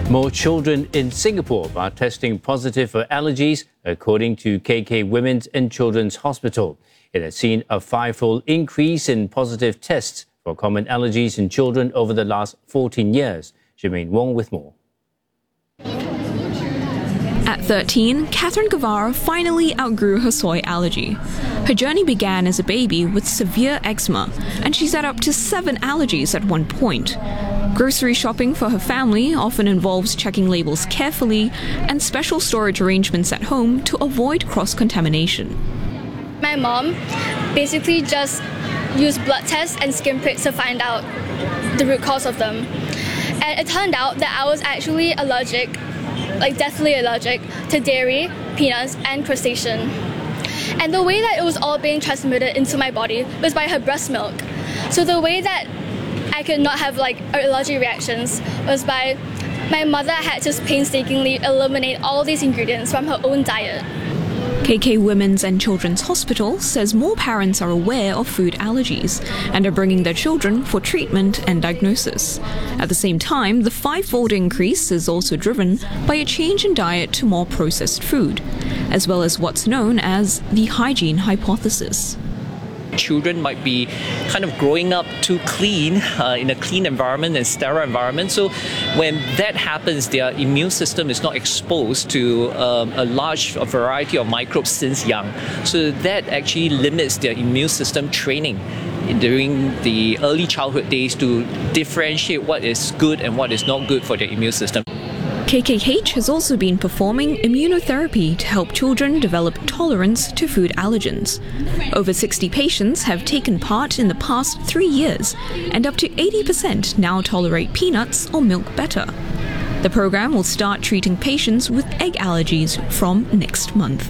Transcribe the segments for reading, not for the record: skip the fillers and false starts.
More children in Singapore are testing positive for allergies, according to KK Women's and Children's Hospital. It has seen a fivefold increase in positive tests for common allergies in children over the last 14 years. Jermaine Wong with more. At 13, Catherine Guevara finally outgrew her soy allergy. Her journey began as a baby with severe eczema, and she's had up to 7 allergies at one point. Grocery shopping for her family often involves checking labels carefully and special storage arrangements at home to avoid cross-contamination. My mom basically just used blood tests and skin pricks to find out the root cause of them. And it turned out that I was actually allergic, like deathly allergic, to dairy, peanuts, and crustacean. And the way that it was all being transmitted into my body was by her breast milk. So the way that I could not have allergy reactions was by my mother had to painstakingly eliminate all these ingredients from her own diet. KK Women's and Children's Hospital says more parents are aware of food allergies and are bringing their children for treatment and diagnosis. At the same time, the fivefold increase is also driven by a change in diet to more processed food, as well as what's known as the hygiene hypothesis. Children might be kind of growing up too clean, in a clean environment and sterile environment. So when that happens, their immune system is not exposed to a large variety of microbes since young. So that actually limits their immune system training during the early childhood days to differentiate what is good and what is not good for their immune system. KKH has also been performing immunotherapy to help children develop tolerance to food allergens. Over 60 patients have taken part in the past 3 years, and up to 80% now tolerate peanuts or milk better. The program will start treating patients with egg allergies from next month.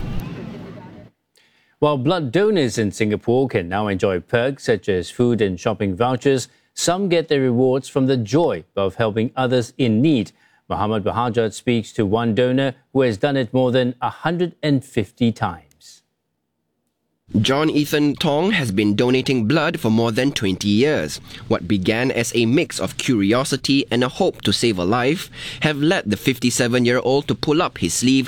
While blood donors in Singapore can now enjoy perks such as food and shopping vouchers, some get their rewards from the joy of helping others in need. Muhammad Bahajat speaks to one donor who has done it more than 150 times. John Ethan Tong has been donating blood for more than 20 years. What began as a mix of curiosity and a hope to save a life have led the 57-year-old to pull up his sleeve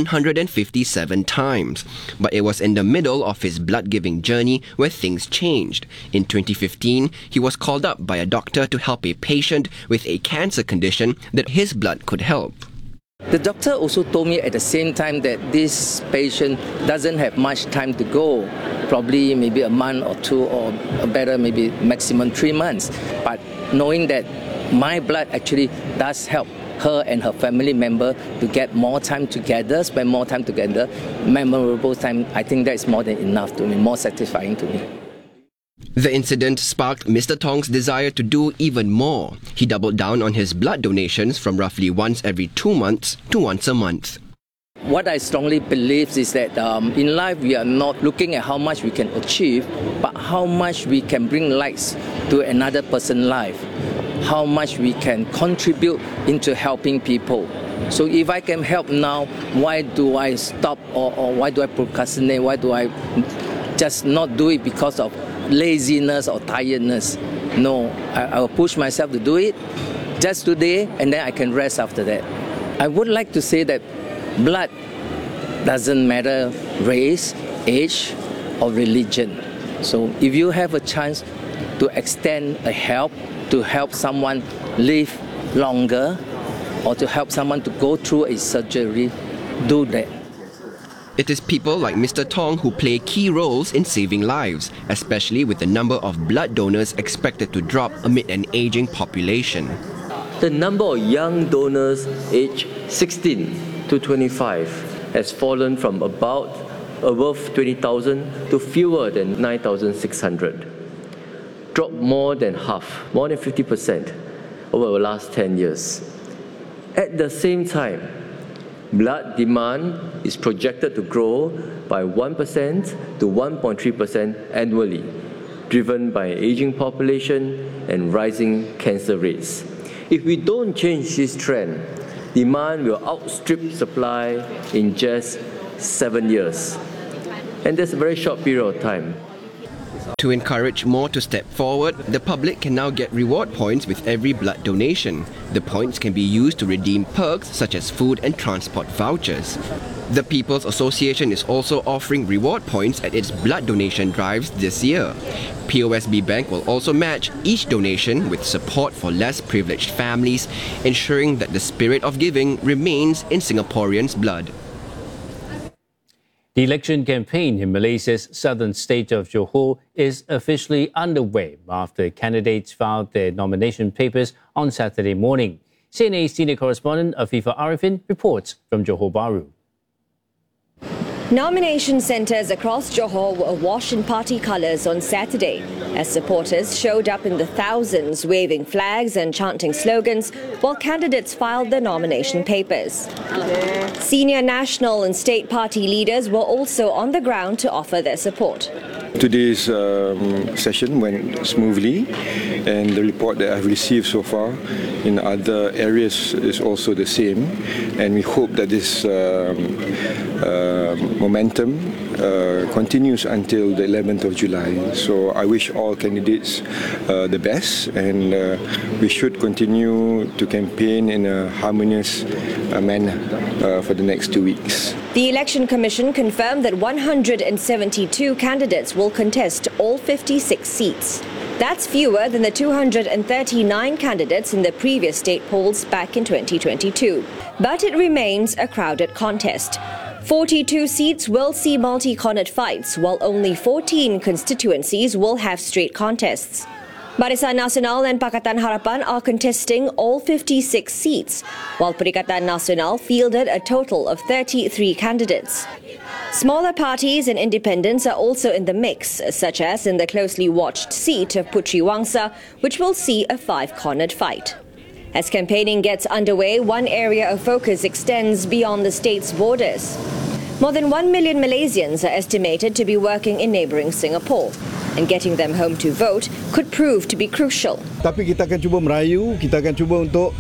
157 times. But it was in the middle of his blood-giving journey where things changed. In 2015, he was called up by a doctor to help a patient with a cancer condition that his blood could help. The doctor also told me at the same time that this patient doesn't have much time to go, probably maybe a month or 2 or better, maybe maximum 3 months. But knowing that my blood actually does help her and her family member to get more time together, spend more time together, memorable time, I think that is more than enough to me, more satisfying to me. The incident sparked Mr. Tong's desire to do even more. He doubled down on his blood donations from roughly once every 2 months to once a month. What I strongly believe is that in life we are not looking at how much we can achieve, but how much we can bring lights to another person's life, how much we can contribute into helping people. So if I can help now, why do I stop or why do I procrastinate? Why do I just not do it because of laziness or tiredness? No, I will push myself to do it just today, and then I can rest after that. I would like to say that blood doesn't matter race, age, or religion. So if you have a chance to extend a help, to help someone live longer, or to help someone to go through a surgery, do that. It is people like Mr. Tong who play key roles in saving lives, especially with the number of blood donors expected to drop amid an aging population. The number of young donors aged 16 to 25 has fallen from above 20,000 to fewer than 9,600. Dropped more than half, more than 50% over the last 10 years. At the same time, blood demand is projected to grow by 1% to 1.3% annually, driven by aging population and rising cancer rates. If we don't change this trend, demand will outstrip supply in just 7 years. And that's a very short period of time. To encourage more to step forward, the public can now get reward points with every blood donation. The points can be used to redeem perks such as food and transport vouchers. The People's Association is also offering reward points at its blood donation drives this year. POSB Bank will also match each donation with support for less privileged families, ensuring that the spirit of giving remains in Singaporeans' blood. The election campaign in Malaysia's southern state of Johor is officially underway after candidates filed their nomination papers on Saturday morning. CNA senior correspondent Afifa Arifin reports from Johor Bahru. Nomination centres across Johor were awash in party colours on Saturday as supporters showed up in the thousands waving flags and chanting slogans while candidates filed their nomination papers. Senior national and state party leaders were also on the ground to offer their support. Today's session went smoothly, and the report that I've received so far in other areas is also the same, and we hope that this momentum continues until the 11th of July. So I wish all candidates the best, and we should continue to campaign in a harmonious manner for the next 2 weeks. The Election Commission confirmed that 172 candidates will contest all 56 seats. That's fewer than the 239 candidates in the previous state polls back in 2022. But it remains a crowded contest. 42 seats will see multi-cornered fights, while only 14 constituencies will have straight contests. Barisan Nasional and Pakatan Harapan are contesting all 56 seats, while Perikatan Nasional fielded a total of 33 candidates. Smaller parties and independents are also in the mix, such as in the closely watched seat of Puteri Wangsa, which will see a 5-cornered fight. As campaigning gets underway, one area of focus extends beyond the state's borders. More than 1 million Malaysians are estimated to be working in neighbouring Singapore, and getting them home to vote could prove to be crucial. Tapi kita akan cuba merayu, kita akan cuba untuk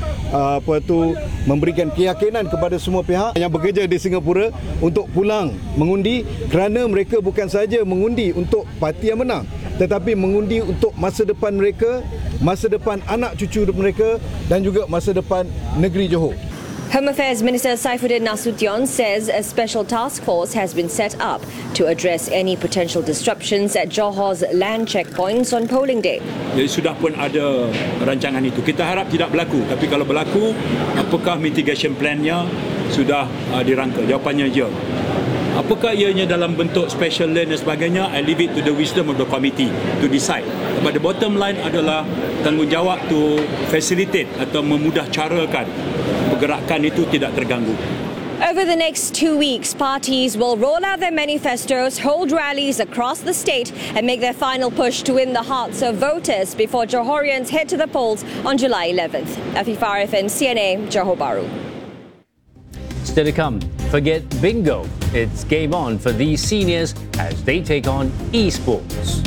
memberikan keyakinan kepada semua pihak yang bekerja di Singapura untuk pulang mengundi, kerana mereka bukan sahaja mengundi untuk parti yang menang, tetapi mengundi untuk masa depan mereka, masa depan anak cucu mereka dan juga masa depan negeri Johor. Home Affairs Minister Saifuddin Nasution says a special task force has been set up to address any potential disruptions at Johor's land checkpoints on polling day. Jadi sudah pun ada rancangan itu. Kita harap tidak berlaku, tapi kalau berlaku, apakah mitigation plan-nya sudah dirangka? Jawapannya ya. Apakah ianya dalam bentuk special land dan sebagainya, I leave it to the wisdom of the committee to decide. But the bottom line adalah tanggungjawab to facilitate atau memudah carakan pergerakan itu tidak terganggu. Over the next 2 weeks, parties will roll out their manifestos, hold rallies across the state and make their final push to win the hearts of voters before Johorians head to the polls on July 11th. Afifa Arifin, CNA, Johor Bahru. Still to come, forget bingo. It's game on for these seniors as they take on esports.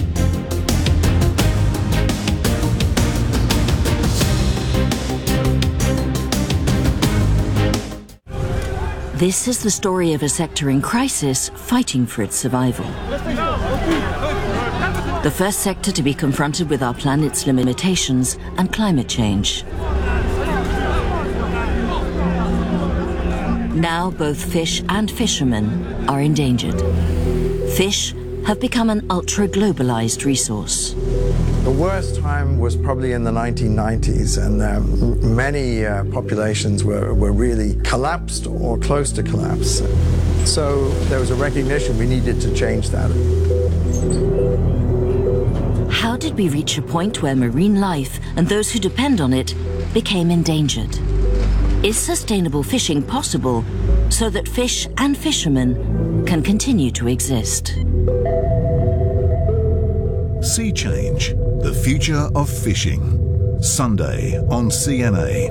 This is the story of a sector in crisis fighting for its survival. The first sector to be confronted with our planet's limitations and climate change. Now both fish and fishermen are endangered. Fish have become an ultra-globalized resource. The worst time was probably in the 1990s, and many populations were really collapsed or close to collapse. So there was a recognition we needed to change that. How did we reach a point where marine life and those who depend on it became endangered? Is sustainable fishing possible so that fish and fishermen can continue to exist? Sea Change, the future of fishing. Sunday on CNA.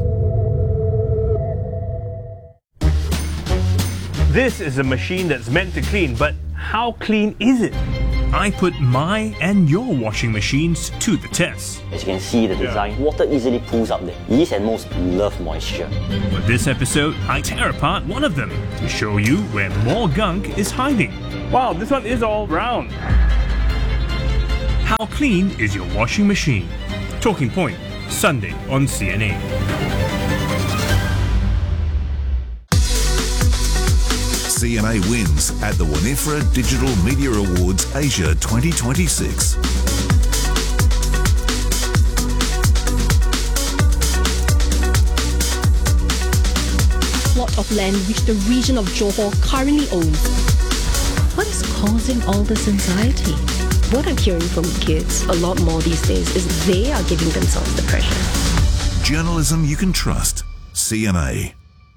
This is a machine that's meant to clean, but how clean is it? I put my and your washing machines to the test. As you can see the design, water easily pools up there. Yeast and moles love moisture. For this episode, I tear apart one of them to show you where more gunk is hiding. Wow, this one is all brown. How clean is your washing machine? Talking Point, Sunday on CNA. CNA wins at the Winifred Digital Media Awards Asia 2026. Plot of land which the region of Johor currently owns. What is causing all this anxiety? What I'm hearing from kids a lot more these days is they are giving themselves the pressure. Journalism you can trust. CNA.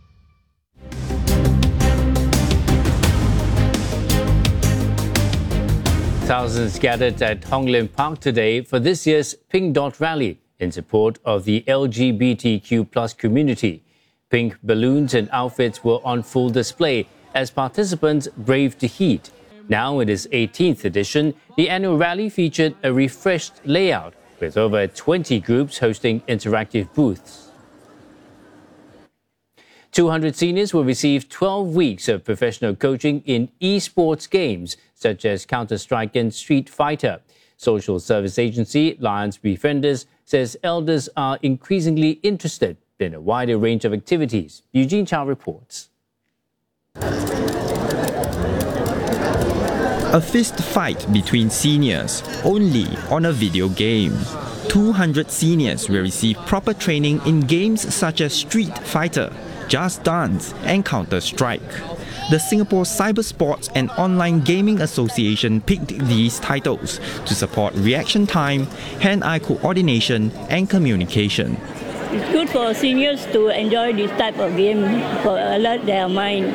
Thousands gathered at Hong Lim Park today for this year's Pink Dot Rally in support of the LGBTQ+ community. Pink balloons and outfits were on full display as participants braved the heat. Now in its 18th edition, the annual rally featured a refreshed layout with over 20 groups hosting interactive booths. 200 seniors will receive 12 weeks of professional coaching in esports games such as Counter-Strike and Street Fighter. Social service agency Lions Befrienders says elders are increasingly interested in a wider range of activities. Eugene Chow reports. A fist fight between seniors, only on a video game. 200 seniors will receive proper training in games such as Street Fighter, Just Dance and Counter-Strike. The Singapore Cyber Sports and Online Gaming Association picked these titles to support reaction time, hand-eye coordination and communication. It's good for seniors to enjoy this type of game, for alert their mind.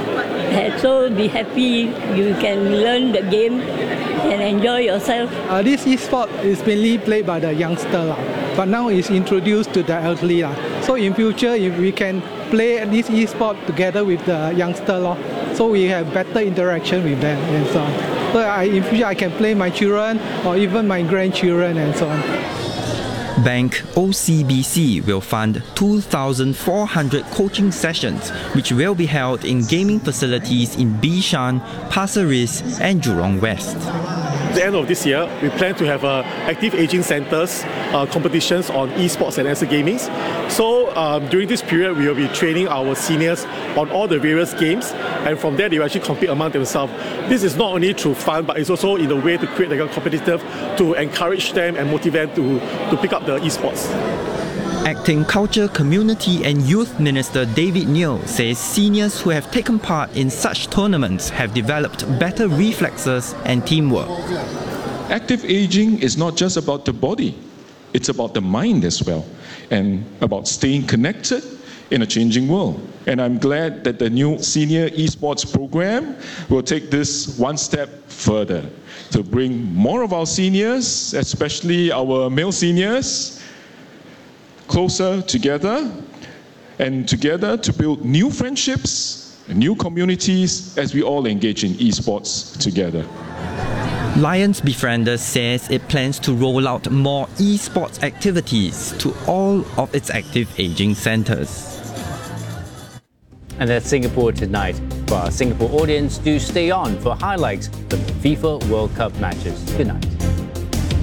So be happy you can learn the game and enjoy yourself. This e-sport is mainly played by the youngster, but now it's introduced to the elderly. So in future, if we can play this e-sport together with the youngster, so we have better interaction with them and so on. So in future, I can play my children or even my grandchildren and so on. Bank OCBC will fund 2,400 coaching sessions, which will be held in gaming facilities in Bishan, Pasir Ris and Jurong West. At the end of this year, we plan to have active aging centres competitions on esports and ESA gaming. So during this period, we will be training our seniors on all the various games, and from there they will actually compete among themselves. This is not only through fun, but it's also in a way to create like a competitive, to encourage them and motivate them to pick up the esports. Acting Culture, Community and Youth Minister David Neo says seniors who have taken part in such tournaments have developed better reflexes and teamwork. Active aging is not just about the body, it's about the mind as well, and about staying connected in a changing world. And I'm glad that the new senior esports program will take this one step further to bring more of our seniors, especially our male seniors, closer together, and together to build new friendships, new communities as we all engage in esports together. Lions Befrienders says it plans to roll out more esports activities to all of its active aging centres. And that's Singapore tonight. For our Singapore audience, do stay on for highlights from the FIFA World Cup matches. Good night.